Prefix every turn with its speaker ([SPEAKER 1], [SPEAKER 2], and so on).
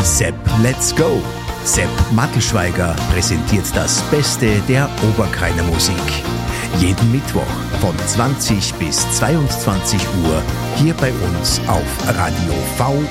[SPEAKER 1] Sepp, let's go! Sepp Mattelschweiger präsentiert das Beste der Oberkrainer Musik. Jeden Mittwoch von 20 bis 22 Uhr hier bei uns auf Radio V